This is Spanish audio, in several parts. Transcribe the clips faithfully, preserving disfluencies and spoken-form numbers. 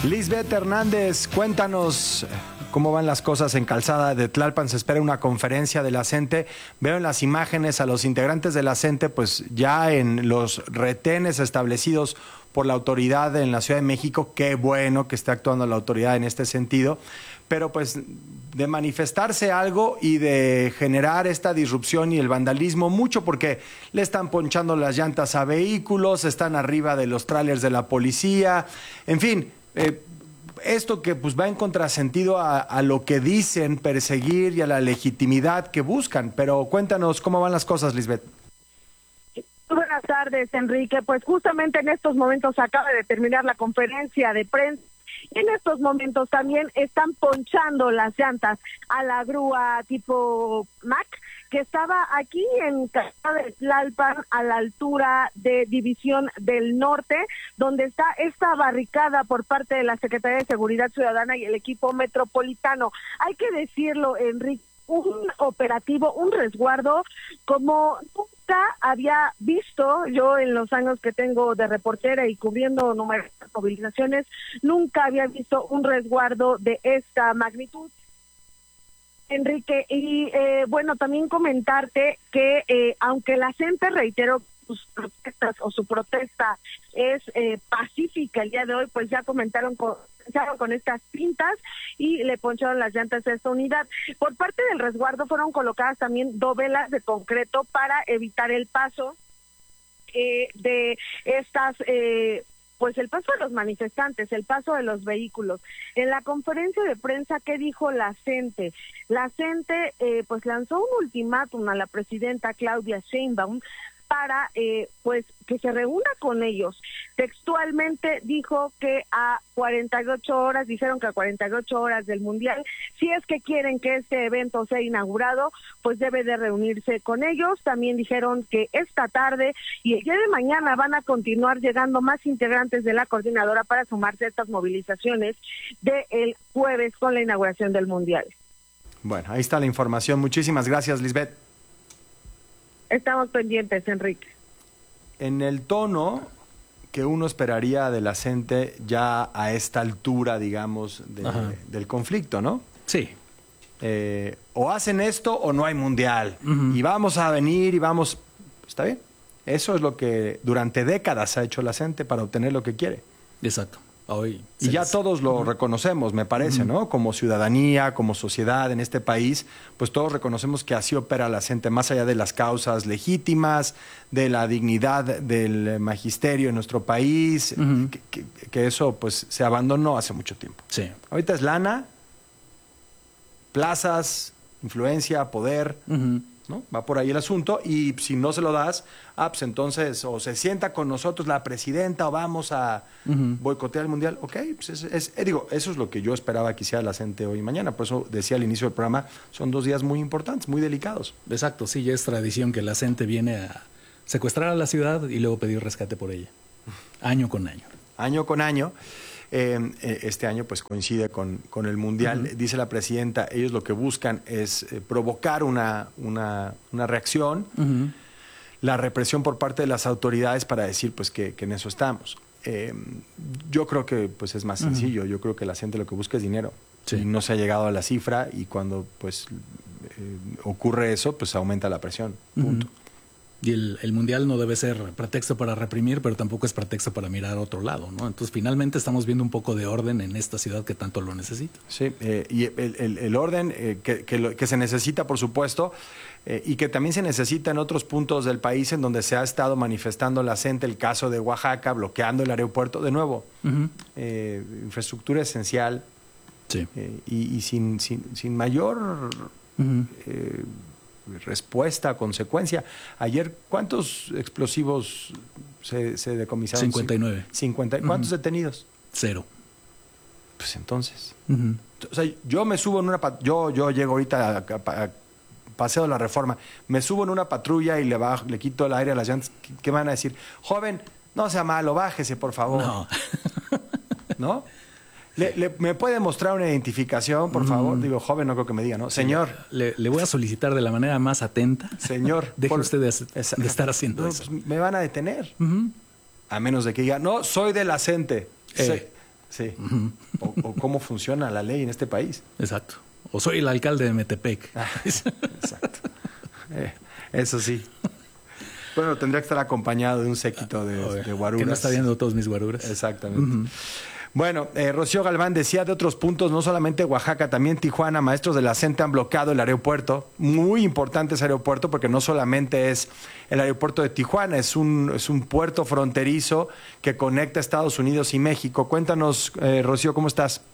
Lisbeth Hernández, cuéntanos cómo van las cosas en Calzada de Tlalpan. Se espera una conferencia de la CENTE. Veo en las imágenes a los integrantes de la CENTE pues ya en los retenes establecidos por la autoridad en la Ciudad de México. Qué bueno que esté actuando la autoridad en este sentido. Pero pues de manifestarse algo y de generar esta disrupción y el vandalismo mucho, porque le están ponchando las llantas a vehículos, están arriba de los trailers de la policía, en fin, eh, esto que pues va en contrasentido a, a lo que dicen perseguir y a la legitimidad que buscan. Pero cuéntanos cómo van las cosas, Lisbeth. Buenas tardes, Enrique. Pues justamente en estos momentos acaba de terminar la conferencia de prensa. En estos momentos también están ponchando las llantas a la grúa tipo Mack, que estaba aquí en Calzada de Tlalpan, a la altura de División del Norte, donde está esta barricada por parte de la Secretaría de Seguridad Ciudadana y el equipo metropolitano. Hay que decirlo, Enrique, un operativo, un resguardo como nunca había visto yo en los años que tengo de reportera y cubriendo numerosas movilizaciones. Nunca había visto un resguardo de esta magnitud, Enrique. Y eh, bueno, también comentarte que eh, aunque la CENTE reiteró sus protestas o su protesta es eh, pacífica el día de hoy, pues ya comentaron con con estas pintas y le poncharon las llantas a esta unidad. Por parte del resguardo fueron colocadas también dovelas de concreto para evitar el paso eh, de estas eh, pues el paso de los manifestantes, el paso de los vehículos. En la conferencia de prensa, ¿qué dijo la CENTE? La CENTE eh, pues lanzó un ultimátum a la presidenta Claudia Sheinbaum para eh, pues que se reúna con ellos. Textualmente dijo que a cuarenta y ocho horas, dijeron que a cuarenta y ocho horas del Mundial, si es que quieren que este evento sea inaugurado, pues debe de reunirse con ellos. También dijeron que esta tarde y el día de mañana van a continuar llegando más integrantes de la coordinadora para sumarse a estas movilizaciones del jueves con la inauguración del Mundial. Bueno, ahí está la información. Muchísimas gracias, Lisbeth. Estamos pendientes, Enrique. En el tono que uno esperaría de la CENTE ya a esta altura, digamos, de, del conflicto, ¿no? Sí. Eh, o hacen esto o no hay mundial. Uh-huh. Y vamos a venir y vamos... ¿Está bien? Eso es lo que durante décadas ha hecho la CENTE para obtener lo que quiere. Exacto. Hoy y ya les... todos lo uh-huh. reconocemos, me parece, uh-huh. ¿no? Como ciudadanía, como sociedad en este país, pues todos reconocemos que así opera la CENTE, más allá de las causas legítimas, de la dignidad del magisterio en nuestro país, uh-huh. que, que, que eso pues se abandonó hace mucho tiempo. Sí. Ahorita es lana, plazas, influencia, poder, uh-huh. ¿no? Va por ahí el asunto, y si no se lo das, ah, pues entonces o se sienta con nosotros la presidenta o vamos a uh-huh. boicotear el mundial. Ok, pues es, es, eh, digo, eso es lo que yo esperaba que hiciera la CENTE hoy y mañana. Por eso decía al inicio del programa, son dos días muy importantes, muy delicados. Exacto, sí, ya es tradición que la CENTE viene a secuestrar a la ciudad y luego pedir rescate por ella, año con año. Año con año. Eh, este año pues coincide con, con el Mundial. Uh-huh. Dice la presidenta, ellos lo que buscan es eh, provocar una, una, una reacción, uh-huh. la represión por parte de las autoridades para decir pues que, que en eso estamos. Eh, yo creo que pues es más uh-huh. sencillo, yo creo que la gente lo que busca es dinero. Sí. Y no se ha llegado a la cifra, y cuando pues eh, ocurre eso, pues aumenta la presión. Punto. Uh-huh. Y el, el Mundial no debe ser pretexto para reprimir, pero tampoco es pretexto para mirar a otro lado, ¿no? Entonces, finalmente estamos viendo un poco de orden en esta ciudad que tanto lo necesita. Sí, eh, y el, el, el orden eh, que, que, lo, que se necesita, por supuesto, eh, y que también se necesita en otros puntos del país en donde se ha estado manifestando la CENTE, el caso de Oaxaca, bloqueando el aeropuerto, de nuevo, uh-huh. eh, infraestructura esencial, sí. eh, y, y sin, sin, sin mayor... Uh-huh. eh, respuesta, consecuencia. Ayer, ¿cuántos explosivos se, se decomisaron? cincuenta y nueve. cincuenta. ¿Cuántos uh-huh. detenidos? Cero. Pues entonces. Uh-huh. O sea, yo me subo en una... Yo, yo llego ahorita a, a, a Paseo de la Reforma, me subo en una patrulla y le bajo, le quito el aire a las llantas. ¿Qué, qué van a decir? Joven, no sea malo, bájese, por favor. No. ¿No? Le, le, ¿Me puede mostrar una identificación, por favor? Mm. Digo, joven, no creo que me diga, ¿no? Señor. Le, le voy a solicitar de la manera más atenta. Señor. Deje por, usted de, esa, de estar haciendo no, eso. Pues me van a detener. Uh-huh. A menos de que diga, no, soy de la CENTE. Eh, Sí. Uh-huh. O, o cómo funciona la ley en este país. Exacto. O soy el alcalde de Metepec. Ah, exacto. Eh, eso sí. Bueno, tendría que estar acompañado de un séquito de, oh, de guaruras. Que no está viendo todos mis guaruras. Exactamente. Uh-huh. Bueno, eh, Rocío Galván decía de otros puntos, no solamente Oaxaca, también Tijuana, maestros de la CENTE han bloqueado el aeropuerto. Muy importante ese aeropuerto porque no solamente es el aeropuerto de Tijuana, es un, es un puerto fronterizo que conecta Estados Unidos y México. Cuéntanos, eh, Rocío, ¿cómo estás?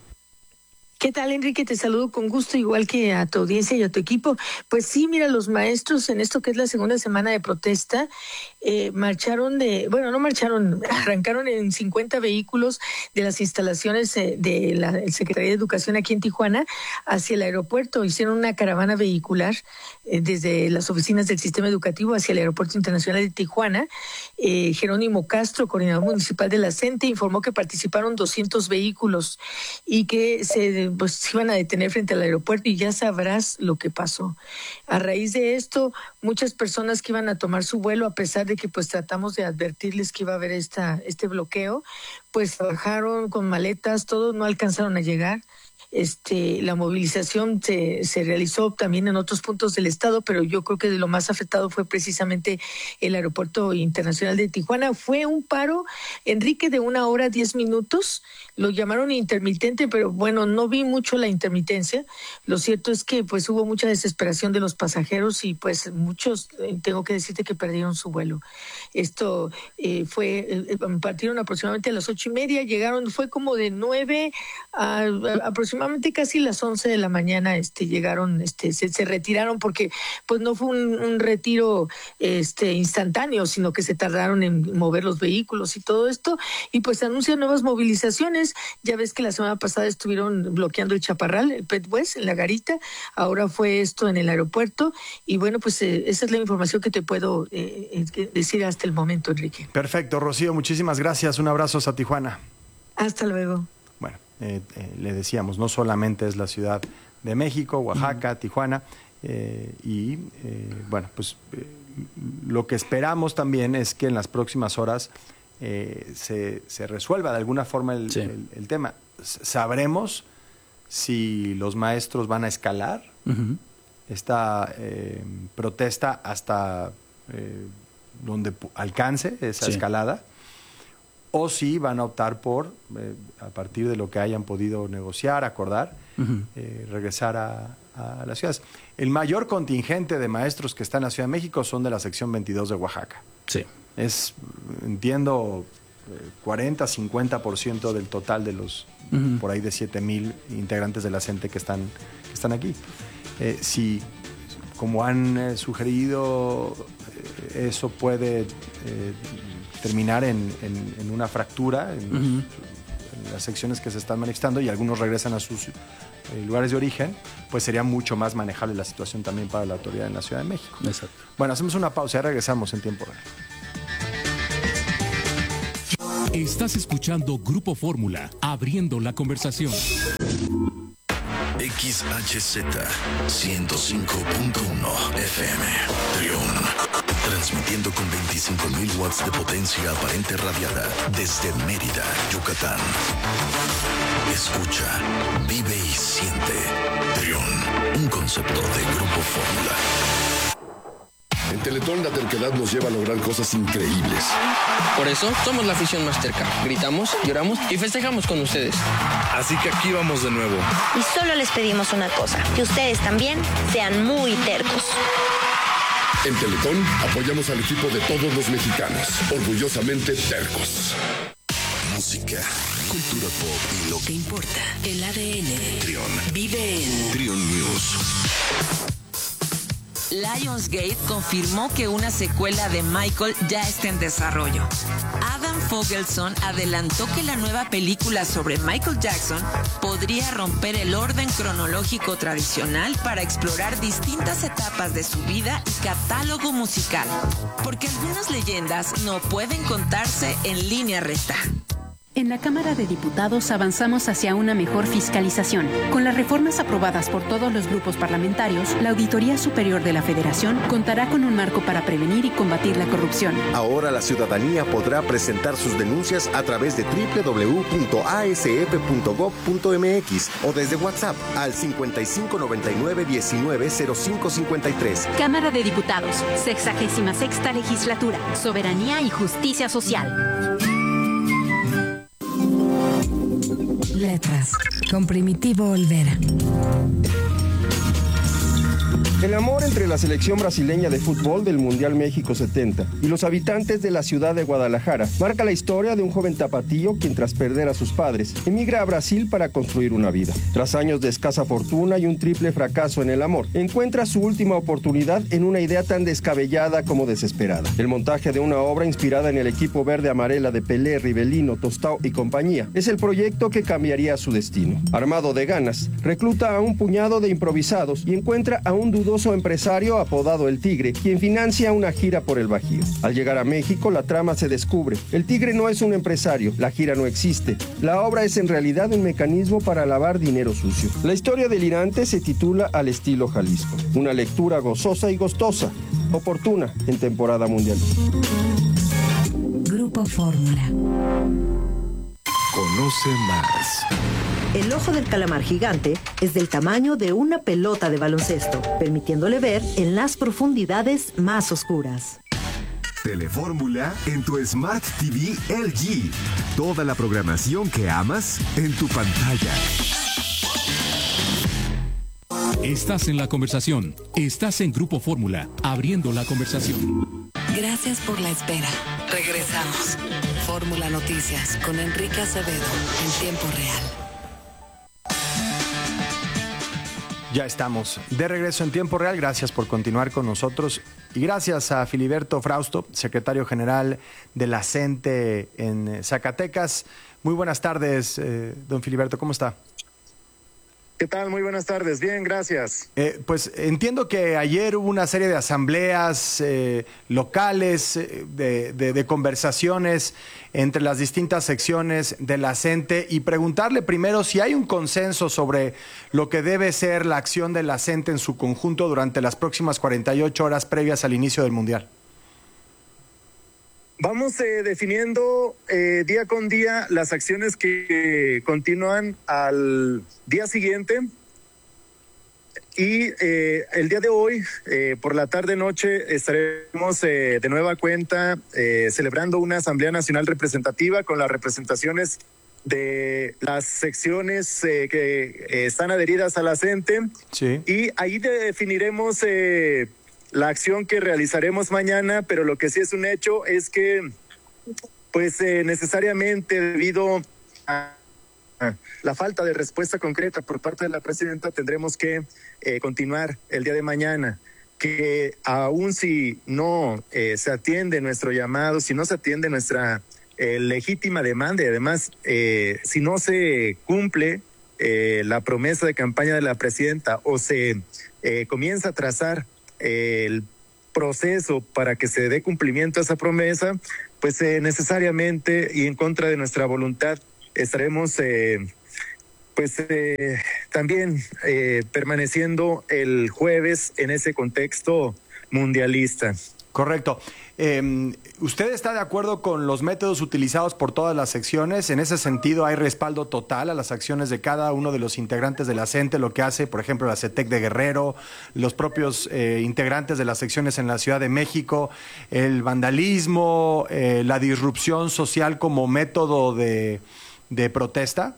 ¿Qué tal, Enrique? Te saludo con gusto, igual que a tu audiencia y a tu equipo. Pues sí, mira, los maestros en esto que es la segunda semana de protesta, eh, marcharon de, bueno, no marcharon, arrancaron en cincuenta vehículos de las instalaciones eh, de la Secretaría de Educación aquí en Tijuana hacia el aeropuerto. Hicieron una caravana vehicular eh, desde las oficinas del sistema educativo hacia el Aeropuerto Internacional de Tijuana. Eh, Jerónimo Castro, coordinador municipal de la CENTE, informó que participaron doscientos vehículos y que se pues se iban a detener frente al aeropuerto y ya sabrás lo que pasó. A raíz de esto, muchas personas que iban a tomar su vuelo, a pesar de que pues tratamos de advertirles que iba a haber esta, este bloqueo, pues bajaron con maletas, todos no alcanzaron a llegar. Este, la movilización se, se realizó también en otros puntos del estado, pero yo creo que de lo más afectado fue precisamente el Aeropuerto Internacional de Tijuana. Fue un paro, Enrique, de una hora, diez minutos. Lo llamaron intermitente, pero bueno, no vi mucho la intermitencia. Lo cierto es que pues hubo mucha desesperación de los pasajeros y pues muchos, eh, tengo que decirte que perdieron su vuelo. Esto eh, fue, eh, partieron aproximadamente a las ocho y media, llegaron, fue como de nueve a, a aproximadamente aproximadamente casi las once de la mañana este, llegaron, este, se, se retiraron porque pues no fue un, un retiro este, instantáneo, sino que se tardaron en mover los vehículos y todo esto, y pues anuncian nuevas movilizaciones. Ya ves que la semana pasada estuvieron bloqueando el Chaparral, el Pet West, en la Garita, ahora fue esto en el aeropuerto, y bueno, pues eh, esa es la información que te puedo eh, decir hasta el momento, Enrique. Perfecto, Rocío, muchísimas gracias, un abrazo a Tijuana. Hasta luego. Bueno, eh, eh, le decíamos, no solamente es la Ciudad de México, Oaxaca, uh-huh. Tijuana, eh, y eh, bueno, pues eh, lo que esperamos también es que en las próximas horas eh, se, se resuelva de alguna forma el, sí. el, el tema. Sabremos si los maestros van a escalar uh-huh. esta eh, protesta hasta eh, donde alcance esa sí. escalada, o si van a optar por, eh, a partir de lo que hayan podido negociar, acordar, uh-huh. eh, regresar a, a las ciudades. El mayor contingente de maestros que está en la Ciudad de México son de la sección veintidós de Oaxaca. Sí. Es, entiendo, cuarenta, cincuenta por ciento del total de los uh-huh. por ahí de siete mil integrantes de la CENTE que están, que están aquí. Eh, si, como han eh, sugerido, eh, eso puede... Eh, terminar en, en, en una fractura en, uh-huh. en las secciones que se están manifestando y algunos regresan a sus eh, lugares de origen, pues sería mucho más manejable la situación también para la autoridad en la Ciudad de México. Exacto. Bueno, hacemos una pausa y regresamos en tiempo real. Estás escuchando Grupo Fórmula, abriendo la conversación. X H Z ciento cinco punto uno F M, Trión. Transmitiendo con veinticinco mil watts de potencia aparente radiada desde Mérida, Yucatán. Escucha, vive y siente. Trión, un concepto de Grupo Fórmula. En Teletón la terquedad nos lleva a lograr cosas increíbles. Por eso somos la afición más terca. Gritamos, lloramos y festejamos con ustedes. Así que aquí vamos de nuevo. Y solo les pedimos una cosa, que ustedes también sean muy tercos. En Teletón apoyamos al equipo de todos los mexicanos, orgullosamente tercos. Música, cultura pop y lo que importa. El A D N. Trión. Vive en Trión News. Lionsgate confirmó que una secuela de Michael ya está en desarrollo. Adam Fogelson adelantó que la nueva película sobre Michael Jackson podría romper el orden cronológico tradicional para explorar distintas etapas de su vida y catálogo musical, porque algunas leyendas no pueden contarse en línea recta. En la Cámara de Diputados avanzamos hacia una mejor fiscalización. Con las reformas aprobadas por todos los grupos parlamentarios, la Auditoría Superior de la Federación contará con un marco para prevenir y combatir la corrupción. Ahora la ciudadanía podrá presentar sus denuncias a través de doble u doble u doble u punto a s f punto gob punto m x o desde WhatsApp al cincuenta y cinco noventa y nueve diecinueve cero cinco cincuenta y tres. Cámara de Diputados, sexagésima sexta legislatura, soberanía y justicia social. Letras, con Primitivo Olvera. El amor entre la selección brasileña de fútbol del Mundial México setenta y los habitantes de la ciudad de Guadalajara marca la historia de un joven tapatío quien, tras perder a sus padres, emigra a Brasil para construir una vida. Tras años de escasa fortuna y un triple fracaso en el amor, encuentra su última oportunidad en una idea tan descabellada como desesperada. El montaje de una obra inspirada en el equipo verde-amarela de Pelé, Rivelino, Tostao y compañía es el proyecto que cambiaría su destino. Armado de ganas, recluta a un puñado de improvisados y encuentra a un dudoso empresario apodado El Tigre, quien financia una gira por el Bajío. Al llegar a México, la trama se descubre. El Tigre no es un empresario, la gira no existe. La obra es en realidad un mecanismo para lavar dinero sucio. La historia delirante se titula Al estilo Jalisco. Una lectura gozosa y gustosa, oportuna en temporada mundial. Grupo Fórmula. Conoce más. El ojo del calamar gigante es del tamaño de una pelota de baloncesto, permitiéndole ver en las profundidades más oscuras. Telefórmula en tu Smart T V L G. Toda la programación que amas en tu pantalla. Estás en la conversación. Estás en Grupo Fórmula, abriendo la conversación. Gracias por la espera. Regresamos. Fórmula Noticias con Enrique Acevedo en tiempo real. Ya estamos de regreso en tiempo real. Gracias por continuar con nosotros y gracias a Filiberto Frausto, secretario general de la CENTE en Zacatecas. Muy buenas tardes, eh, don Filiberto, ¿cómo está? ¿Qué tal? Muy buenas tardes. Bien, gracias. Eh, pues entiendo que ayer hubo una serie de asambleas eh, locales, eh, de, de, de conversaciones entre las distintas secciones de la CENTE y preguntarle primero si hay un consenso sobre lo que debe ser la acción de la CENTE en su conjunto durante las próximas cuarenta y ocho horas previas al inicio del Mundial. Vamos eh, definiendo eh, día con día las acciones que eh, continúan al día siguiente y eh, el día de hoy, eh, por la tarde-noche, estaremos eh, de nueva cuenta eh, celebrando una Asamblea Nacional Representativa con las representaciones de las secciones eh, que eh, están adheridas a la CENTE. Sí. Y ahí definiremos Eh, la acción que realizaremos mañana, pero lo que sí es un hecho es que, pues eh, necesariamente debido a la falta de respuesta concreta por parte de la presidenta, tendremos que eh, continuar el día de mañana, que aún si no eh, se atiende nuestro llamado, si no se atiende nuestra eh, legítima demanda y además eh, si no se cumple eh, la promesa de campaña de la presidenta o se eh, comienza a trazar el proceso para que se dé cumplimiento a esa promesa, pues eh, necesariamente y en contra de nuestra voluntad estaremos eh, pues eh, también eh, permaneciendo el jueves en ese contexto mundialista. Correcto. Eh, ¿Usted está de acuerdo con los métodos utilizados por todas las secciones? En ese sentido, ¿hay respaldo total a las acciones de cada uno de los integrantes de la CENTE? Lo que hace, por ejemplo, la CETEC de Guerrero, los propios eh, integrantes de las secciones en la Ciudad de México, el vandalismo, eh, la disrupción social como método de, de protesta.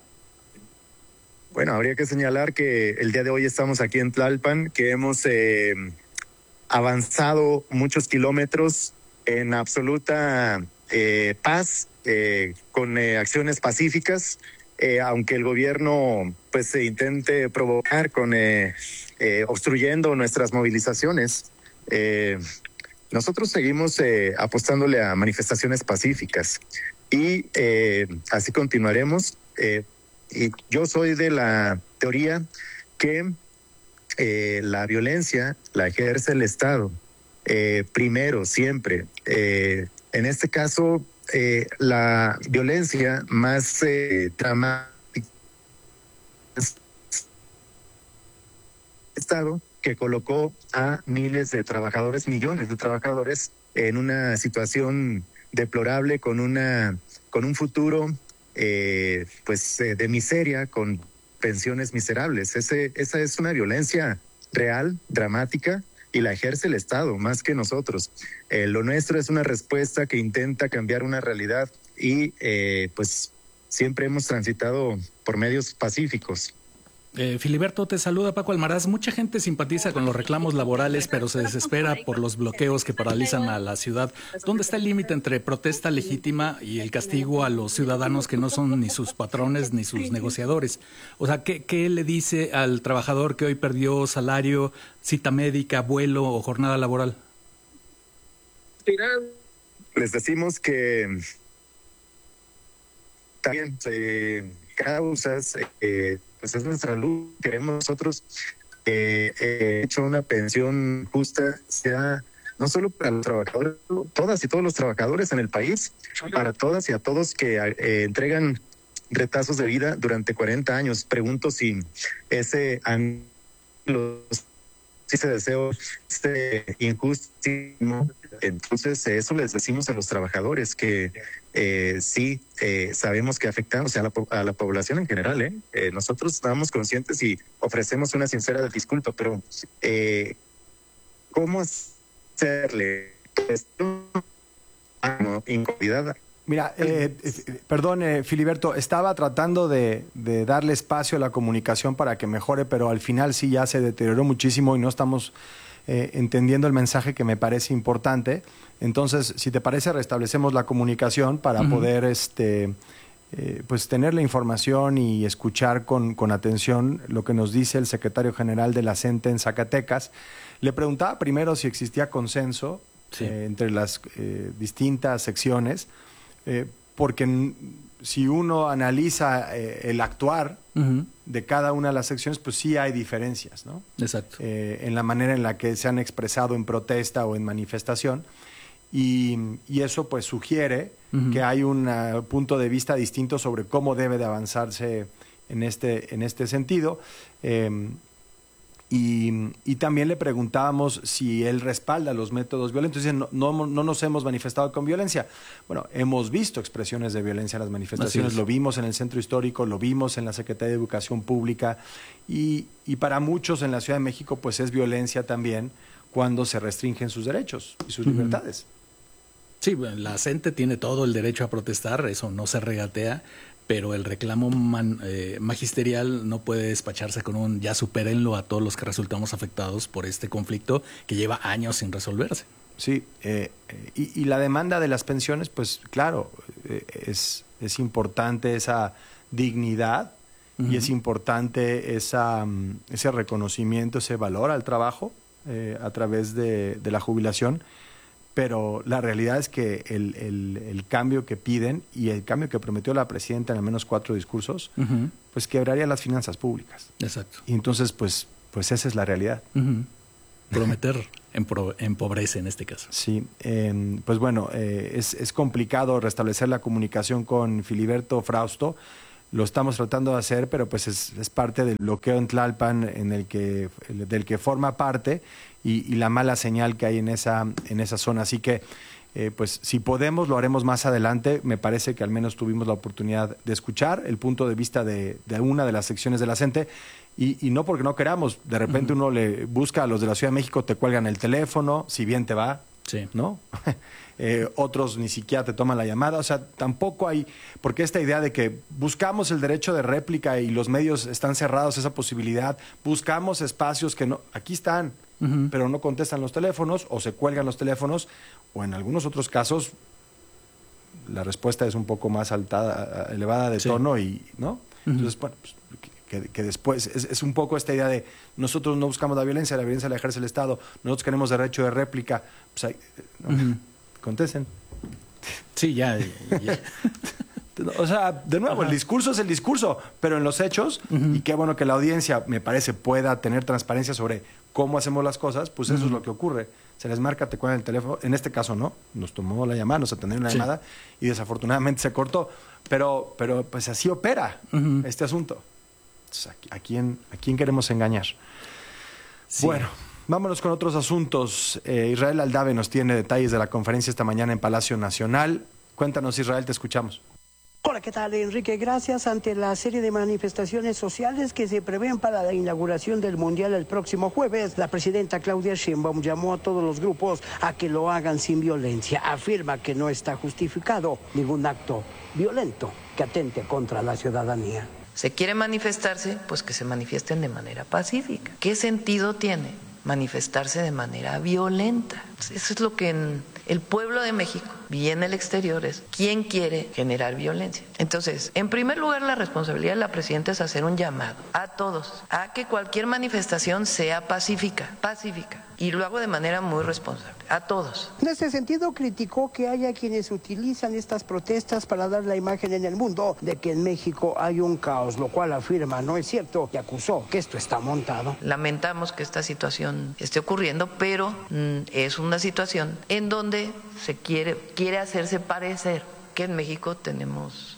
Bueno, habría que señalar que el día de hoy estamos aquí en Tlalpan, que hemos eh, avanzado muchos kilómetros en absoluta eh, paz, eh, con eh, acciones pacíficas, eh, aunque el gobierno pues se intente provocar con eh, eh, obstruyendo nuestras movilizaciones. Eh, nosotros seguimos eh, apostándole a manifestaciones pacíficas y eh, así continuaremos. Eh, y yo soy de la teoría que eh, la violencia la ejerce el Estado. Eh, primero, siempre. Eh, en este caso, eh, la violencia más eh, dramática Estado, que colocó a miles de trabajadores, millones de trabajadores, en una situación deplorable, con una con un futuro eh, pues eh, de miseria, con pensiones miserables. Ese, esa es una violencia real, dramática, y la ejerce el Estado más que nosotros. Eh, lo nuestro es una respuesta que intenta cambiar una realidad y eh, pues siempre hemos transitado por medios pacíficos. Eh, Filiberto, te saluda Paco Almaraz. Mucha gente simpatiza con los reclamos laborales, pero se desespera por los bloqueos que paralizan a la ciudad. ¿Dónde está el límite entre protesta legítima y el castigo a los ciudadanos que no son ni sus patrones ni sus negociadores? O sea, ¿qué, qué le dice al trabajador que hoy perdió salario, cita médica, vuelo o jornada laboral? Les decimos que también eh, causas... Eh, pues es nuestra luz. Queremos nosotros eh, eh, hecho una pensión justa, sea no solo para los trabajadores, todas y todos los trabajadores en el país, para todas y a todos que eh, entregan retazos de vida durante cuarenta años. Pregunto si ese anhelo, si ese deseo, este injustísimo. Entonces eso les decimos a los trabajadores, que eh, sí eh, sabemos que afectamos a la, a la población en general. ¿eh? Eh, nosotros estamos conscientes y ofrecemos una sincera disculpa, pero eh, ¿cómo hacerle esto a la incomodidad? Mira, eh, eh, perdón, eh, Filiberto, estaba tratando de, de darle espacio a la comunicación para que mejore, pero al final sí ya se deterioró muchísimo y no estamos eh, entendiendo el mensaje que me parece importante. Entonces, si te parece, restablecemos la comunicación para uh-huh. poder este, eh, pues tener la información y escuchar con, con atención lo que nos dice el secretario general de la CENTE en Zacatecas. Le preguntaba primero si existía consenso sí. eh, entre las eh, distintas secciones. Eh, porque n- si uno analiza eh, el actuar uh-huh. de cada una de las secciones, pues sí hay diferencias, ¿no? Exacto. Eh, en la manera en la que se han expresado en protesta o en manifestación. Y, y eso pues sugiere uh-huh. que hay un uh, punto de vista distinto sobre cómo debe de avanzarse en este, en este sentido. Eh, Y, y también le preguntábamos si él respalda los métodos violentos. Dice, no, no, no nos hemos manifestado con violencia. Bueno, hemos visto expresiones de violencia en las manifestaciones, lo vimos en el Centro Histórico, lo vimos en la Secretaría de Educación Pública y, y para muchos en la Ciudad de México pues es violencia también cuando se restringen sus derechos y sus uh-huh. libertades. Sí, la CENTE tiene todo el derecho a protestar, eso no se regatea, pero el reclamo man, eh, magisterial no puede despacharse con un ya supérenlo a todos los que resultamos afectados por este conflicto que lleva años sin resolverse. Sí, eh, y, y la demanda de las pensiones, pues claro, eh, es, es importante esa dignidad uh-huh. y es importante esa, ese reconocimiento, ese valor al trabajo eh, a través de, de la jubilación. Pero la realidad es que el, el, el cambio que piden y el cambio que prometió la presidenta en al menos cuatro discursos, uh-huh. pues quebraría las finanzas públicas. Exacto. Y entonces, pues, pues esa es la realidad. Uh-huh. Prometer empro- empobrece en este caso. Sí, eh, pues bueno, eh, es, es complicado restablecer la comunicación con Filiberto Frausto. Lo estamos tratando de hacer, pero pues es, es parte del bloqueo en Tlalpan en el que, el, del que forma parte y, y la mala señal que hay en esa, en esa zona. Así que, eh, pues si podemos, lo haremos más adelante. Me parece que al menos tuvimos la oportunidad de escuchar el punto de vista de, de una de las secciones de la CENTE y, y no porque no queramos. De repente uh-huh. uno le busca a los de la Ciudad de México, te cuelgan el teléfono, si bien te va, sí. ¿no? Eh, otros ni siquiera te toman la llamada, o sea, tampoco hay, porque esta idea de que buscamos el derecho de réplica y los medios están cerrados, esa posibilidad, buscamos espacios que no, aquí están, uh-huh. pero no contestan los teléfonos o se cuelgan los teléfonos, o en algunos otros casos la respuesta es un poco más alta, elevada de sí. tono y, ¿no? Uh-huh. Entonces, bueno, pues, que, que después es, es un poco esta idea de nosotros no buscamos la violencia, la violencia la ejerce el Estado, nosotros queremos derecho de réplica, pues hay, ¿no? Uh-huh. Contesten. Sí, ya. ya. O sea, de nuevo, Ajá. el discurso es el discurso, pero en los hechos, uh-huh. y qué bueno que la audiencia, me parece, pueda tener transparencia sobre cómo hacemos las cosas, pues eso uh-huh. es lo que ocurre. Se les marca, te cuelgan el teléfono. En este caso no, nos tomó la llamada, nos atendieron la sí. llamada y desafortunadamente se cortó. Pero, pero pues así opera uh-huh. este asunto. Entonces, ¿a, a, quién, ¿A quién queremos engañar? Sí. Bueno, vámonos con otros asuntos. Eh, Israel Aldave nos tiene detalles de la conferencia esta mañana en Palacio Nacional. Cuéntanos, Israel, te escuchamos. Hola, ¿qué tal, Enrique? Gracias. Ante la serie de manifestaciones sociales que se prevén para la inauguración del Mundial el próximo jueves, la presidenta Claudia Sheinbaum llamó a todos los grupos a que lo hagan sin violencia. Afirma que no está justificado ningún acto violento que atente contra la ciudadanía. ¿Se quiere manifestarse? Pues que se manifiesten de manera pacífica. ¿Qué sentido tiene manifestarse de manera violenta? Eso es lo que en el pueblo de México y en el exterior es quién quiere generar violencia. Entonces, en primer lugar, la responsabilidad de la presidenta es hacer un llamado a todos a que cualquier manifestación sea pacífica, pacífica. Y lo hago de manera muy responsable, a todos. En ese sentido, criticó que haya quienes utilizan estas protestas para dar la imagen en el mundo de que en México hay un caos, lo cual afirma no es cierto y acusó que esto está montado. Lamentamos que esta situación esté ocurriendo, pero mm, es una situación en donde se quiere, quiere hacerse parecer que en México tenemos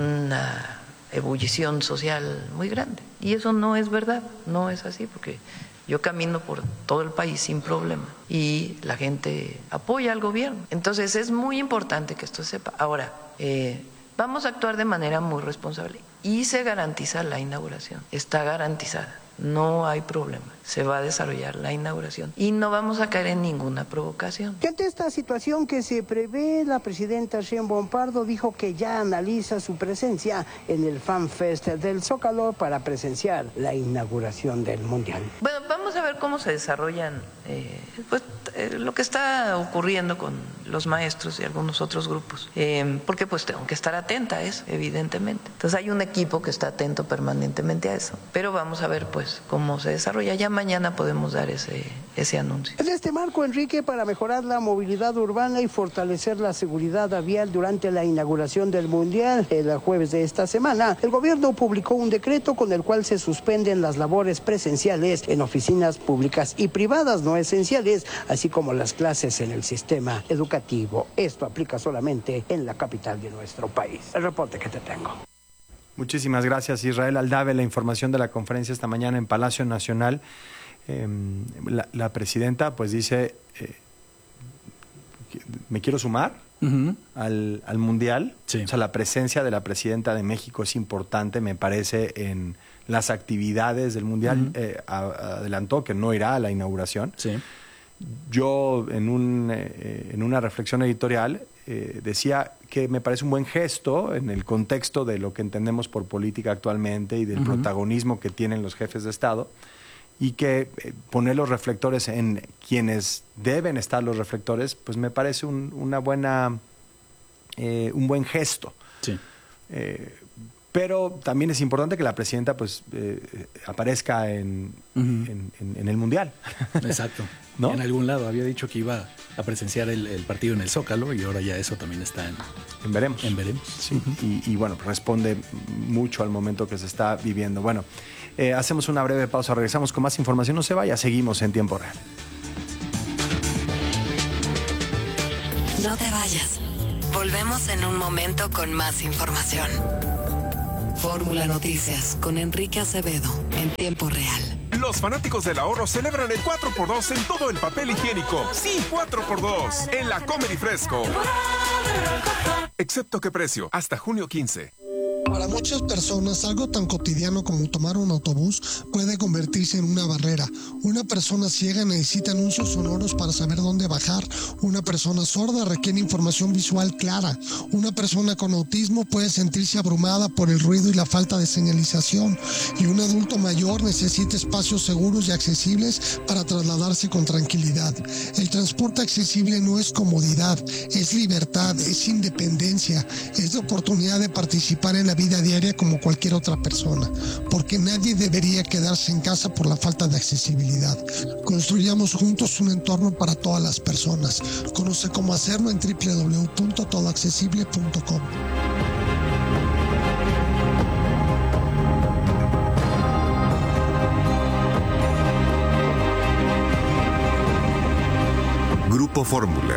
una ebullición social muy grande. Y eso no es verdad, no es así, porque yo camino por todo el país sin problema y la gente apoya al gobierno. Entonces es muy importante que esto se sepa. Ahora, eh, vamos a actuar de manera muy responsable y se garantiza la inauguración. Está garantizada, no hay problema. Se va a desarrollar la inauguración y no vamos a caer en ninguna provocación. Ante esta situación que se prevé, la presidenta Sheinbaum Pardo dijo que ya analiza su presencia en el Fan Fest del Zócalo para presenciar la inauguración del Mundial. Bueno, vamos a ver cómo se desarrollan eh, pues, eh, lo que está ocurriendo con los maestros y algunos otros grupos, eh, porque pues tengo que estar atenta a eso, evidentemente. Entonces hay un equipo que está atento permanentemente a eso, pero vamos a ver pues cómo se desarrolla. Ya mañana podemos dar ese, ese anuncio. En este marco, Enrique, para mejorar la movilidad urbana y fortalecer la seguridad vial durante la inauguración del Mundial el jueves de esta semana, el gobierno publicó un decreto con el cual se suspenden las labores presenciales en oficinas públicas y privadas no esenciales, así como las clases en el sistema educativo. Esto aplica solamente en la capital de nuestro país. El reporte que te tengo. Muchísimas gracias, Israel Aldave. La información de la conferencia esta mañana en Palacio Nacional. Eh, la, la presidenta pues dice, eh, me quiero sumar uh-huh. al, al Mundial. Sí. O sea, la presencia de la presidenta de México es importante, me parece, en las actividades del Mundial. Uh-huh. eh, a, adelantó que no irá a la inauguración. Sí. Yo, en, un, eh, en una reflexión editorial, eh, decía que me parece un buen gesto en el contexto de lo que entendemos por política actualmente y del uh-huh. protagonismo que tienen los jefes de Estado, y que eh, poner los reflectores en quienes deben estar los reflectores, pues me parece un, una buena, eh, un buen gesto. Sí. Eh, pero también es importante que la presidenta pues eh, aparezca en, uh-huh. en, en, en el Mundial. Exacto. ¿No? En algún lado había dicho que iba a presenciar el, el partido en el Zócalo y ahora ya eso también está en, en veremos. En veremos. Sí. Uh-huh. y, y bueno, responde mucho al momento que se está viviendo. Bueno, eh, hacemos una breve pausa, regresamos con más información. No se vaya, seguimos en tiempo real. No te vayas. Volvemos en un momento con más información. Fórmula Noticias con Enrique Acevedo en tiempo real. Los fanáticos del ahorro celebran el cuatro por dos en todo el papel higiénico. Sí, cuatro por dos en la Comer y Fresco. Excepto qué precio, hasta junio quince. Para muchas personas, algo tan cotidiano como tomar un autobús puede convertirse en una barrera. Una persona ciega necesita anuncios sonoros para saber dónde bajar. Una persona sorda requiere información visual clara. Una persona con autismo puede sentirse abrumada por el ruido y la falta de señalización. Y un adulto mayor necesita espacios seguros y accesibles para trasladarse con tranquilidad. El transporte accesible no es comodidad, es libertad, es independencia, es la oportunidad de participar en la vida diaria como cualquier otra persona, porque nadie debería quedarse en casa por la falta de accesibilidad. Construyamos juntos un entorno para todas las personas. Conoce cómo hacerlo en doble u doble u doble u punto todo accesible punto com. Grupo Fórmula.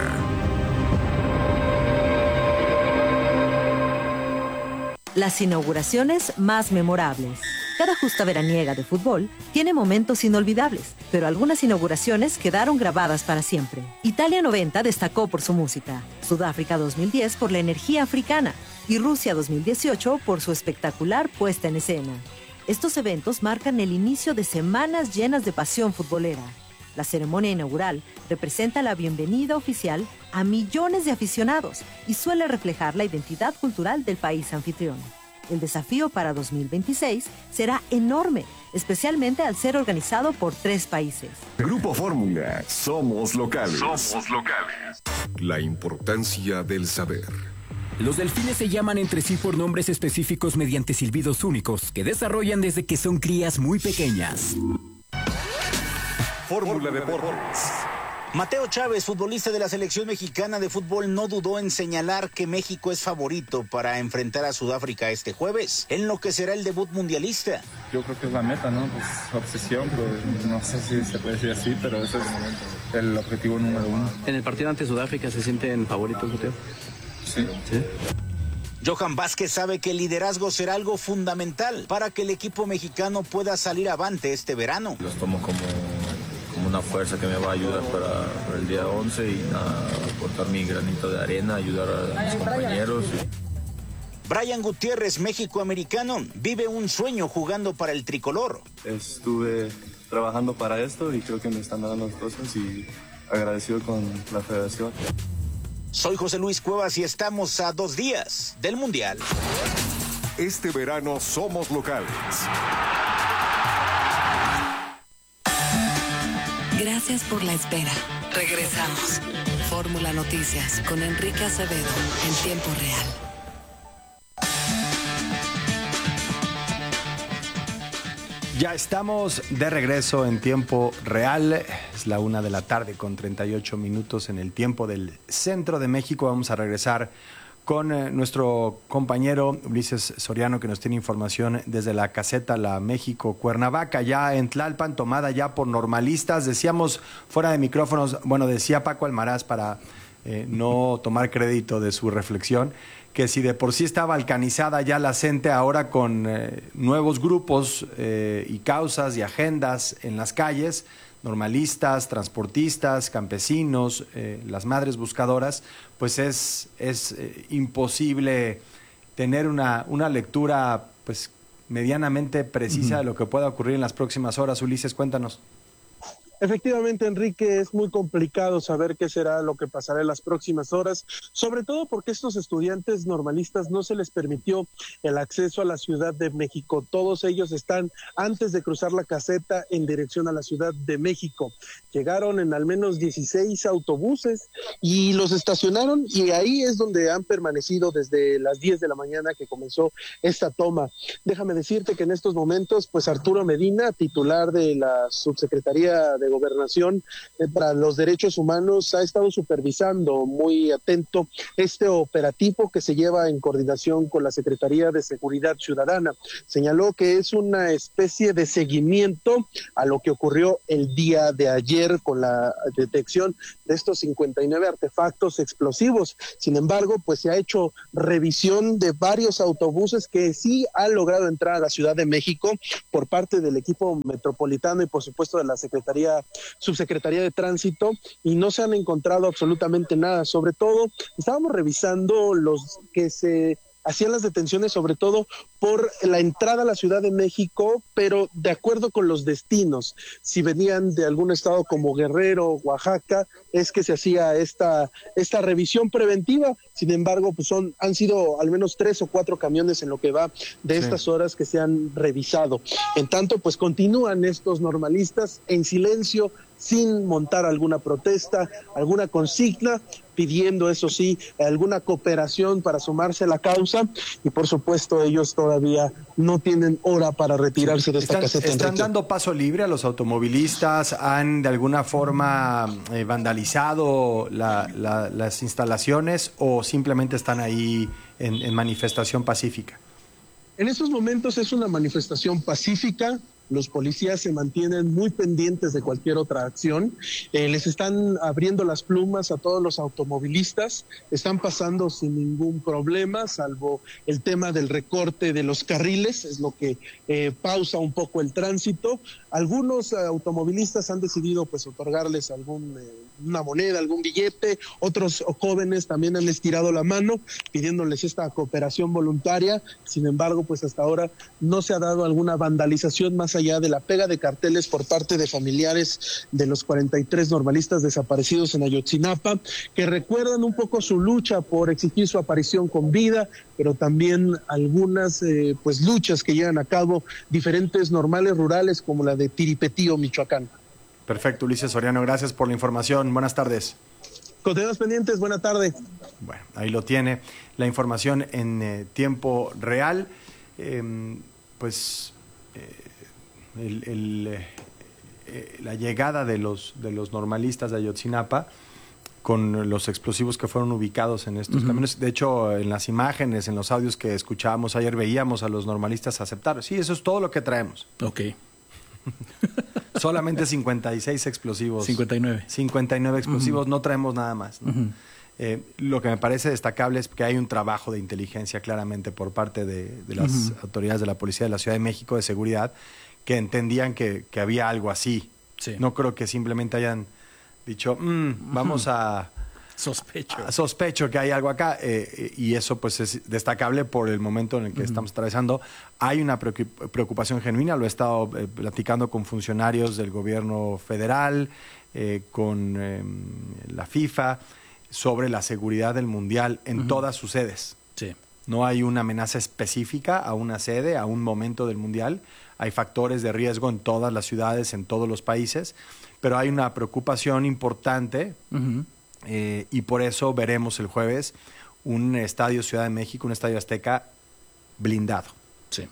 Las inauguraciones más memorables. Cada justa veraniega de fútbol tiene momentos inolvidables, pero algunas inauguraciones quedaron grabadas para siempre. Italia noventa destacó por su música, Sudáfrica dos mil diez por la energía africana y Rusia dos mil dieciocho por su espectacular puesta en escena. Estos eventos marcan el inicio de semanas llenas de pasión futbolera. La ceremonia inaugural representa la bienvenida oficial a millones de aficionados y suele reflejar la identidad cultural del país anfitrión. El desafío para dos mil veintiséis será enorme, especialmente al ser organizado por tres países. Grupo Fórmula, somos locales. Somos locales. La importancia del saber. Los delfines se llaman entre sí por nombres específicos mediante silbidos únicos que desarrollan desde que son crías muy pequeñas. Fórmula Deportes. Mateo Chávez, futbolista de la selección mexicana de fútbol, no dudó en señalar que México es favorito para enfrentar a Sudáfrica este jueves, en lo que será el debut mundialista. Yo creo que es la meta, ¿no? Pues obsesión, pues no sé si se puede decir así, pero ese es el objetivo número uno. ¿En el partido ante Sudáfrica se sienten favoritos, Mateo? Sí. ¿Sí? Johan Vázquez sabe que el liderazgo será algo fundamental para que el equipo mexicano pueda salir avante este verano. Los tomo como... como una fuerza que me va a ayudar para, para el día once y nada, aportar mi granito de arena, ayudar a mis compañeros. Brian Gutiérrez, México-americano, vive un sueño jugando para el tricolor. Estuve trabajando para esto y creo que me están dando las cosas y agradecido con la federación. Soy José Luis Cuevas y estamos a dos días del Mundial. Este verano somos locales. Gracias por la espera. Regresamos. Fórmula Noticias con Enrique Acevedo en tiempo real. Ya estamos de regreso en tiempo real. Es la una de la tarde con treinta y ocho minutos en el tiempo del centro de México. Vamos a regresar con eh, nuestro compañero Ulises Soriano, que nos tiene información desde la caseta La México Cuernavaca, ya en Tlalpan, tomada ya por normalistas. Decíamos fuera de micrófonos, bueno, decía Paco Almaraz, para eh, no tomar crédito de su reflexión, que si de por sí estaba alcanizada ya la gente, ahora con eh, nuevos grupos eh, y causas y agendas en las calles, normalistas, transportistas, campesinos, eh, las madres buscadoras, pues es, es eh, imposible tener una, una lectura pues medianamente precisa uh-huh. de lo que pueda ocurrir en las próximas horas. Ulises, cuéntanos. Efectivamente, Enrique, es muy complicado saber qué será lo que pasará en las próximas horas, sobre todo porque estos estudiantes normalistas no se les permitió el acceso a la Ciudad de México. Todos ellos están antes de cruzar la caseta en dirección a la Ciudad de México. Llegaron en al menos dieciséis autobuses y los estacionaron, y ahí es donde han permanecido desde las diez de la mañana que comenzó esta toma. Déjame decirte que en estos momentos, pues Arturo Medina, titular de la Subsecretaría de Gobernación eh, para los Derechos Humanos, ha estado supervisando muy atento este operativo que se lleva en coordinación con la Secretaría de Seguridad Ciudadana. Señaló que es una especie de seguimiento a lo que ocurrió el día de ayer con la detección de estos cincuenta y nueve artefactos explosivos. Sin embargo, pues se ha hecho revisión de varios autobuses que sí han logrado entrar a la Ciudad de México por parte del equipo metropolitano y por supuesto de la Secretaría Subsecretaría de Tránsito, y no se han encontrado absolutamente nada. Sobre todo, estábamos revisando los que se hacían las detenciones, sobre todo por la entrada a la Ciudad de México, pero de acuerdo con los destinos. Si venían de algún estado como Guerrero, Oaxaca, es que se hacía esta esta revisión preventiva. Sin embargo, pues son han sido al menos tres o cuatro camiones en lo que va de estas sí. horas que se han revisado. En tanto, pues continúan estos normalistas en silencio, sin montar alguna protesta, alguna consigna, pidiendo, eso sí, alguna cooperación para sumarse a la causa, y por supuesto ellos todavía no tienen hora para retirarse de esta ¿Están, caseta. ¿Están Enrique. dando paso libre a los automovilistas? ¿Han de alguna forma eh, vandalizado la, la, las instalaciones o simplemente están ahí en, en manifestación pacífica? En estos momentos es una manifestación pacífica. los policías se mantienen muy pendientes de cualquier otra acción, eh, les están abriendo las plumas a todos los automovilistas, están pasando sin ningún problema, salvo el tema del recorte de los carriles, es lo que eh, pausa un poco el tránsito. Algunos eh, automovilistas han decidido pues otorgarles algún eh, una moneda, algún billete, otros jóvenes también han estirado la mano pidiéndoles esta cooperación voluntaria. Sin embargo, pues hasta ahora no se ha dado alguna vandalización más allá de la pega de carteles por parte de familiares de los cuarenta y tres normalistas desaparecidos en Ayotzinapa, que recuerdan un poco su lucha por exigir su aparición con vida, pero también algunas eh, pues luchas que llevan a cabo diferentes normales rurales como la de Tiripetío, Michoacán. Perfecto, Ulises Soriano, gracias por la información. Buenas tardes. Continuamos pendientes, buena tarde. Bueno, ahí lo tiene, la información en eh, tiempo real. Eh, pues eh, el, el, eh, eh, la llegada de los, de los normalistas de Ayotzinapa con los explosivos que fueron ubicados en estos uh-huh. camiones. De hecho, en las imágenes, en los audios que escuchábamos ayer, veíamos a los normalistas aceptar. Sí, eso es todo lo que traemos. Ok. Solamente cincuenta y seis explosivos. cincuenta y nueve. cincuenta y nueve explosivos, uh-huh. no traemos nada más, ¿no? Uh-huh. Eh, lo que me parece destacable es que hay un trabajo de inteligencia claramente por parte de, de las uh-huh. autoridades de la Policía de la Ciudad de México de seguridad, que entendían que, que había algo así. Sí. No creo que simplemente hayan dicho, mm, vamos a... Sospecho. A, sospecho que hay algo acá, eh, y eso pues es destacable por el momento en el que uh-huh. estamos atravesando. Hay una preocupación genuina, lo he estado eh, platicando con funcionarios del gobierno federal, eh, con eh, la FIFA, sobre la seguridad del Mundial en uh-huh. todas sus sedes. Sí. No hay una amenaza específica a una sede, a un momento del Mundial. Hay factores de riesgo en todas las ciudades, en todos los países, pero hay una preocupación importante uh-huh. eh, y por eso veremos el jueves un estadio Ciudad de México, un estadio Azteca blindado. Sí.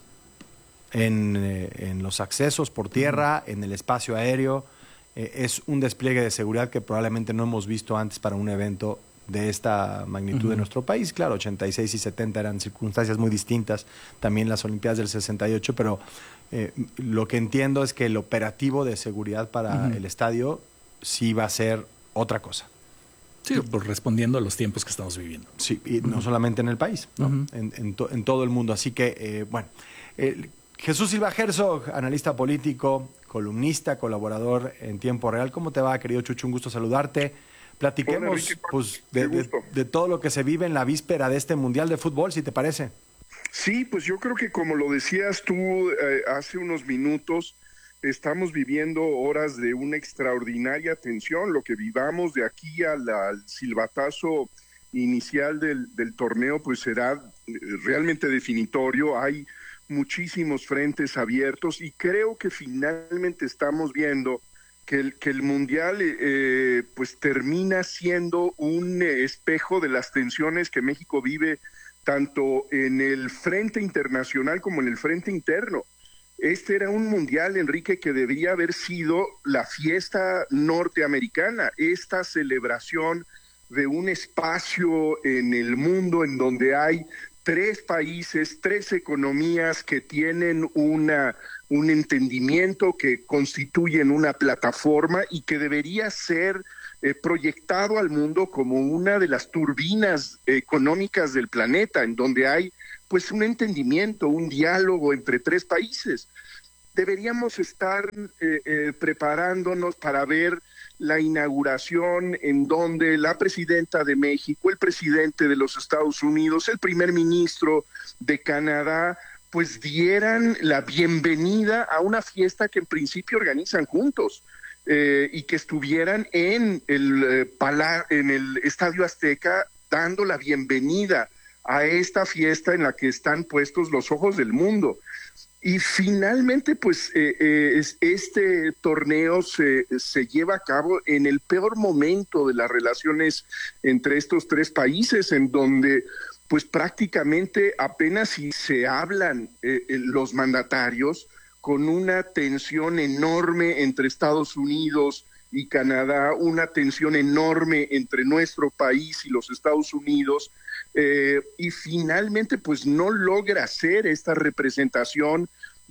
En, eh, en los accesos por tierra, uh-huh. en el espacio aéreo. Eh, es un despliegue de seguridad que probablemente no hemos visto antes para un evento de esta magnitud uh-huh. de nuestro país. Claro, ochenta y seis y setenta eran circunstancias muy distintas, también las Olimpiadas del sesenta y ocho, pero eh, lo que entiendo es que el operativo de seguridad para uh-huh. el estadio sí va a ser otra cosa. Sí, pues respondiendo a los tiempos que estamos viviendo. Sí, y uh-huh. no solamente en el país, ¿no? Uh-huh. en, en, to, en todo el mundo. Así que, eh, bueno, eh, Jesús Silva Herzog, analista político, columnista, colaborador en tiempo real. ¿Cómo te va, querido Chucho? Un gusto saludarte. Platiquemos Hola, Enrique, pues, de, de, de todo lo que se vive en la víspera de este Mundial de Fútbol, si te parece. Sí, pues yo creo que como lo decías tú eh, hace unos minutos, estamos viviendo horas de una extraordinaria tensión. Lo que vivamos de aquí al, al silbatazo inicial del, del torneo, pues será realmente definitorio. Hay muchísimos frentes abiertos y creo que finalmente estamos viendo que el, que el Mundial eh, pues termina siendo un eh, espejo de las tensiones que México vive tanto en el frente internacional como en el frente interno. Este era un Mundial, Enrique, que debería haber sido la fiesta norteamericana, esta celebración de un espacio en el mundo en donde hay tres países, tres economías que tienen una, un entendimiento, que constituyen una plataforma y que debería ser eh, proyectado al mundo como una de las turbinas económicas del planeta, en donde hay pues un entendimiento, un diálogo entre tres países. Deberíamos estar eh, eh, preparándonos para ver la inauguración en donde la presidenta de México, el presidente de los Estados Unidos, el primer ministro de Canadá, pues dieran la bienvenida a una fiesta que en principio organizan juntos eh, y que estuvieran en el, eh, pala- en el Estadio Azteca dando la bienvenida a esta fiesta en la que están puestos los ojos del mundo. Y finalmente, pues, eh, eh, este torneo se, se lleva a cabo en el peor momento de las relaciones entre estos tres países, en donde, pues, prácticamente apenas si se hablan eh, los mandatarios, con una tensión enorme entre Estados Unidos y Canadá, una tensión enorme entre nuestro país y los Estados Unidos, Eh, y finalmente pues no logra hacer esta representación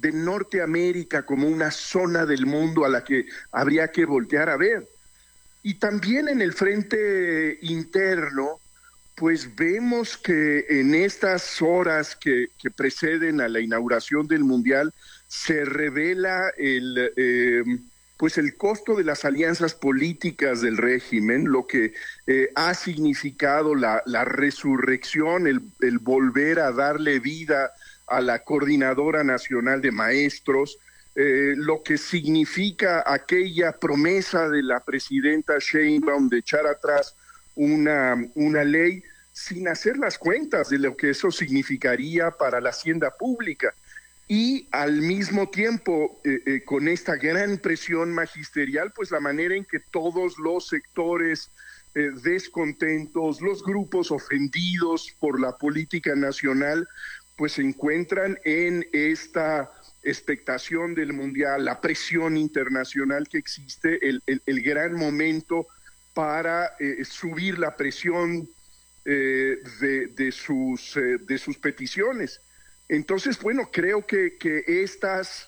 de Norteamérica como una zona del mundo a la que habría que voltear a ver. Y también en el frente interno, pues vemos que en estas horas que, que preceden a la inauguración del Mundial se revela el, eh, pues el costo de las alianzas políticas del régimen, lo que eh, ha significado la, la resurrección, el, el volver a darle vida a la Coordinadora Nacional de Maestros, eh, lo que significa aquella promesa de la presidenta Sheinbaum de echar atrás una, una ley sin hacer las cuentas de lo que eso significaría para la hacienda pública. Y al mismo tiempo, eh, eh, con esta gran presión magisterial, pues la manera en que todos los sectores eh, descontentos, los grupos ofendidos por la política nacional, pues se encuentran en esta expectación del Mundial, la presión internacional que existe, el, el, el gran momento para eh, subir la presión eh, de, de, sus, eh, de sus peticiones. Entonces, bueno, creo que, que estas,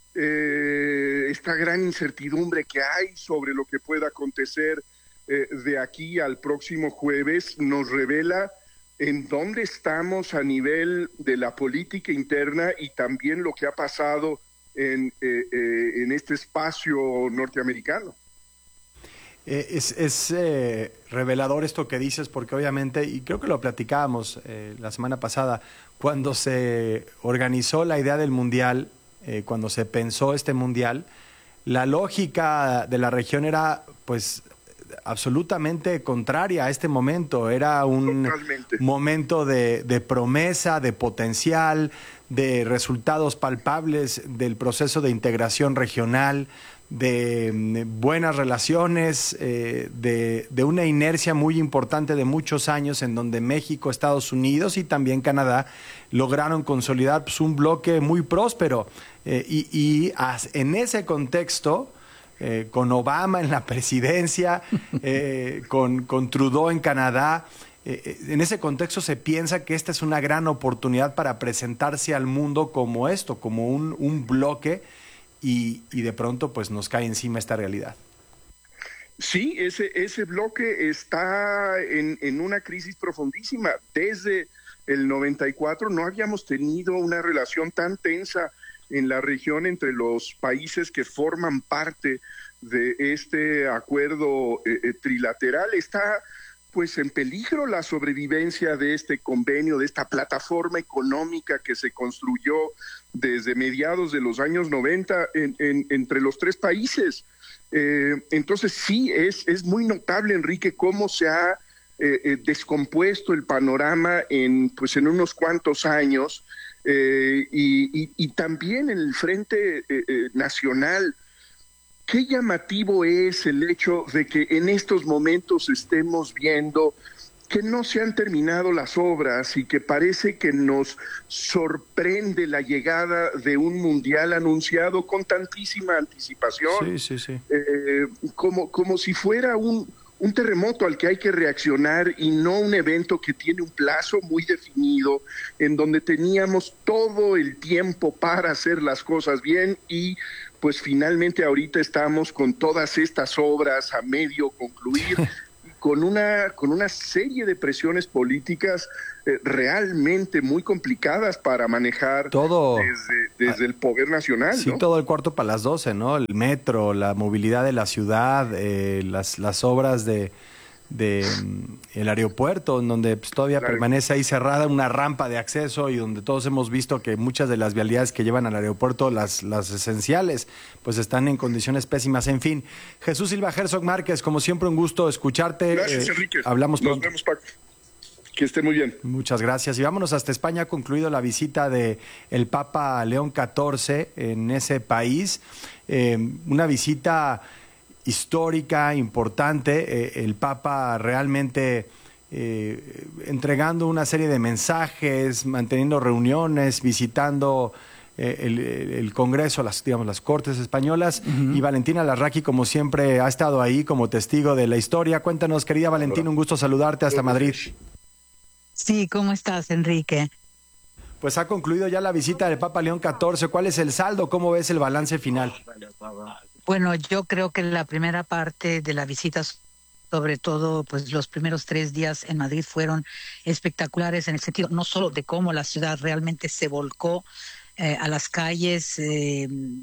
eh, esta gran incertidumbre que hay sobre lo que pueda acontecer eh, de aquí al próximo jueves nos revela en dónde estamos a nivel de la política interna y también lo que ha pasado en, eh, eh, en este espacio norteamericano. Eh, es es eh, revelador esto que dices, porque obviamente, y creo que lo platicábamos eh, la semana pasada, cuando se organizó la idea del Mundial, eh, cuando se pensó este Mundial, la lógica de la región era pues absolutamente contraria a este momento. Era un Totalmente. momento de, de promesa, de potencial, de resultados palpables del proceso de integración regional, de buenas relaciones, eh, de, de una inercia muy importante de muchos años en donde México, Estados Unidos y también Canadá lograron consolidar pues, un bloque muy próspero. Eh, y y as, en ese contexto, eh, con Obama en la presidencia, eh, con, con Trudeau en Canadá, eh, en ese contexto se piensa que esta es una gran oportunidad para presentarse al mundo como esto, como un, un bloque. Y, y de pronto pues nos cae encima esta realidad. Sí, ese, ese bloque está en, en una crisis profundísima. Desde el noventa y cuatro no habíamos tenido una relación tan tensa en la región entre los países que forman parte de este acuerdo eh, eh, trilateral. Está pues en peligro la sobrevivencia de este convenio, de esta plataforma económica que se construyó desde mediados de los años noventa en, en, entre los tres países. Eh, entonces sí, es, es muy notable, Enrique, cómo se ha eh, eh, descompuesto el panorama en, pues, en unos cuantos años, eh, y, y, y también en el frente eh, eh, nacional. Qué llamativo es el hecho de que en estos momentos estemos viendo que no se han terminado las obras y que parece que nos sorprende la llegada de un mundial anunciado con tantísima anticipación. Sí, sí, sí. Eh, como, como si fuera un, un terremoto al que hay que reaccionar y no un evento que tiene un plazo muy definido, en donde teníamos todo el tiempo para hacer las cosas bien y pues finalmente ahorita estamos con todas estas obras a medio concluir, con una, con una serie de presiones políticas eh, realmente muy complicadas para manejar todo desde, desde el poder nacional. Sí, ¿no? todo el cuarto para las doce, ¿no? El metro, la movilidad de la ciudad, eh, las, las obras de, de um, el aeropuerto, en donde pues, todavía claro. permanece ahí cerrada una rampa de acceso y donde todos hemos visto que muchas de las vialidades que llevan al aeropuerto, las, las esenciales, pues están en condiciones pésimas. En fin, Jesús Silva Herzog Márquez, como siempre un gusto escucharte. Gracias, eh, Enrique. Hablamos pronto. Nos vemos, Paco. Que esté muy bien. Muchas gracias. Y vámonos hasta España. Ha concluido la visita de el Papa León catorce en ese país. Eh, una visita histórica, importante, eh, el Papa realmente eh, entregando una serie de mensajes, manteniendo reuniones, visitando eh, el, el Congreso, las, digamos, las Cortes Españolas, uh-huh. y Valentina Larraqui, como siempre, ha estado ahí como testigo de la historia. Cuéntanos, querida Valentina, un gusto saludarte hasta Madrid. Sí, ¿cómo estás, Enrique? Pues ha concluido ya la visita del Papa León catorce. ¿Cuál es el saldo? ¿Cómo ves el balance final? Bueno, yo creo que la primera parte de la visita, sobre todo pues los primeros tres días en Madrid, fueron espectaculares en el sentido no solo de cómo la ciudad realmente se volcó eh, a las calles. Eh,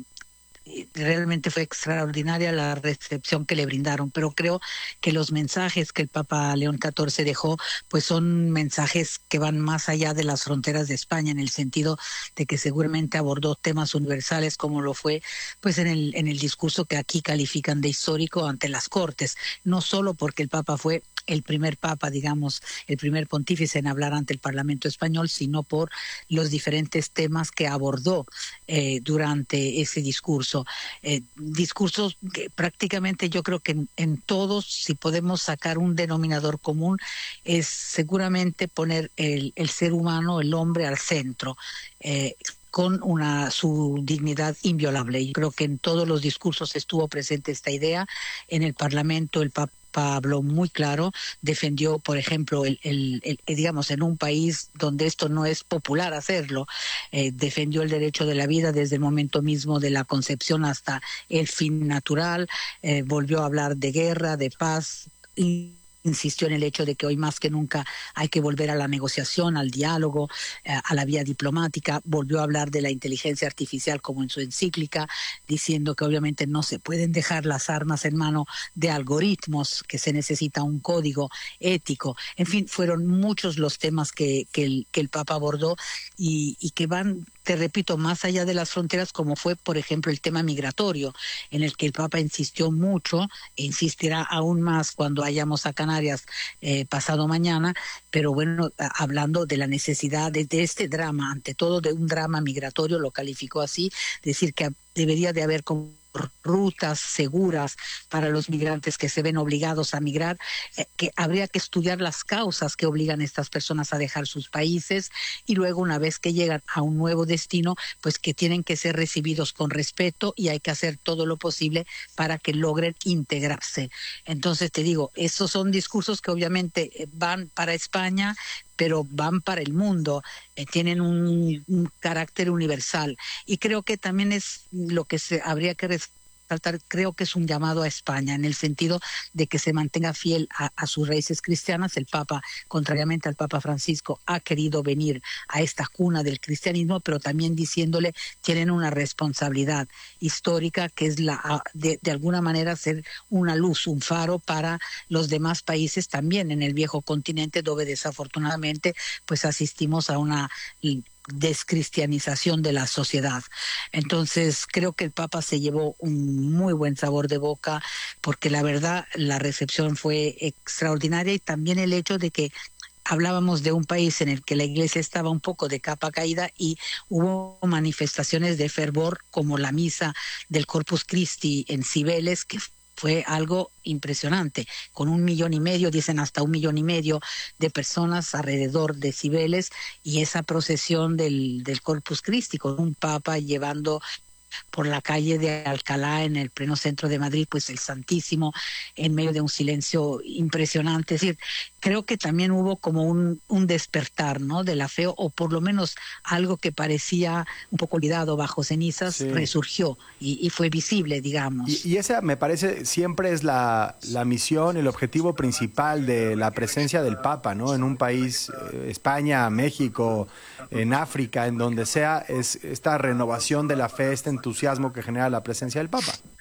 Realmente fue extraordinaria la recepción que le brindaron, pero creo que los mensajes que el Papa León catorce dejó, pues son mensajes que van más allá de las fronteras de España, en el sentido de que seguramente abordó temas universales, como lo fue pues en el, en el discurso que aquí califican de histórico ante las Cortes, no solo porque el Papa fue el primer papa, digamos, el primer pontífice en hablar ante el Parlamento español, sino por los diferentes temas que abordó eh, durante ese discurso. Eh, discursos que prácticamente yo creo que en, en todos, si podemos sacar un denominador común, es seguramente poner el, el ser humano, el hombre, al centro. Eh, con una su dignidad inviolable. Y creo que en todos los discursos estuvo presente esta idea. En el Parlamento el Papa habló muy claro, defendió, por ejemplo, el, el, el, digamos, en un país donde esto no es popular hacerlo, eh, defendió el derecho de la vida desde el momento mismo de la concepción hasta el fin natural, eh, volvió a hablar de guerra, de paz, y insistió en el hecho de que hoy más que nunca hay que volver a la negociación, al diálogo, eh, a la vía diplomática. Volvió a hablar de la inteligencia artificial como en su encíclica, diciendo que obviamente no se pueden dejar las armas en mano de algoritmos, que se necesita un código ético. En fin, fueron muchos los temas que, que, el, que el Papa abordó y, y que van, te repito, más allá de las fronteras, como fue, por ejemplo, el tema migratorio, en el que el Papa insistió mucho, e insistirá aún más cuando vayamos a Canadá Eh, pasado mañana, pero bueno, hablando de la necesidad de, de este drama, ante todo de un drama migratorio, lo calificó así, decir que debería de haber como rutas seguras para los migrantes que se ven obligados a migrar, eh, que habría que estudiar las causas que obligan a estas personas a dejar sus países y luego una vez que llegan a un nuevo destino, pues que tienen que ser recibidos con respeto y hay que hacer todo lo posible para que logren integrarse. Entonces te digo, esos son discursos que obviamente van para España, pero van para el mundo, eh, tienen un, un carácter universal. Y creo que también es lo que se habría que resaltar, creo que es un llamado a España, en el sentido de que se mantenga fiel a, a sus raíces cristianas. El Papa, contrariamente al Papa Francisco, ha querido venir a esta cuna del cristianismo, pero también diciéndole, tienen una responsabilidad histórica, que es la de, de alguna manera ser una luz, un faro para los demás países también en el viejo continente, donde desafortunadamente pues asistimos a una descristianización de la sociedad. Entonces creo que el Papa se llevó un muy buen sabor de boca, porque la verdad la recepción fue extraordinaria, y también el hecho de que hablábamos de un país en el que la iglesia estaba un poco de capa caída y hubo manifestaciones de fervor como la misa del Corpus Christi en Cibeles, que fue algo impresionante, con un millón y medio, dicen hasta un millón y medio de personas alrededor de Cibeles, y esa procesión del, del Corpus Christi con un papa llevando por la calle de Alcalá, en el pleno centro de Madrid, pues el Santísimo, en medio de un silencio impresionante. Es decir, creo que también hubo como un, un despertar, ¿no?, de la fe, o por lo menos algo que parecía un poco olvidado bajo cenizas, sí, resurgió y, y fue visible, digamos. Y, y esa, me parece, siempre es la, la misión, el objetivo principal de la presencia del Papa, ¿no?, en un país, eh, España, México, en África, en donde sea, es esta renovación de la fe, este entusiasmo que genera la presencia del Papa.